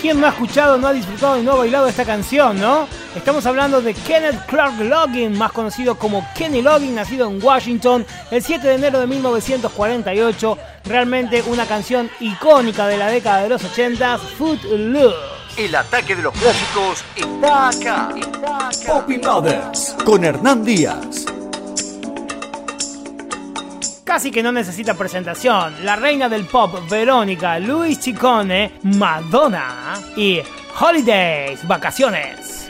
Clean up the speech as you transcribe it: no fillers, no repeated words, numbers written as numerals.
¿Quién no ha escuchado, no ha disfrutado y no ha bailado esta canción, no? Estamos hablando de Kenneth Clark Loggins, más conocido como Kenny Loggins, nacido en Washington el 7 de enero de 1948. Realmente una canción icónica de la década de los 80, Footloose. El ataque de los clásicos está acá. Poppy Mothers con Hernán Díaz. Casi que no necesita presentación. La reina del pop, Verónica, Luis Ciccone, Madonna y Holidays, vacaciones.